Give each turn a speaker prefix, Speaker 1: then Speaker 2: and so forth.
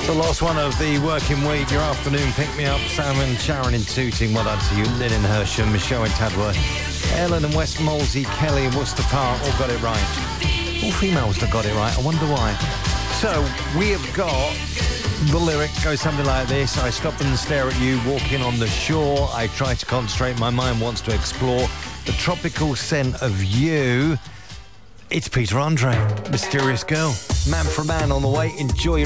Speaker 1: The last one of the working week, your afternoon pick-me-up. Sam and Sharon in Tooting, well done to you. Lynn in Hersham, Michelle in Tadworth, Ellen and West Molesey, Kelly in Worcester Park, all got it right. All females that got it right, I wonder why. So, we have got... The lyric goes something like this. I stop and stare at you walking on the shore. I try to concentrate. My mind wants to explore the tropical scent of you. It's Peter Andre, Mysterious Girl. Man for Man on the way. Enjoy your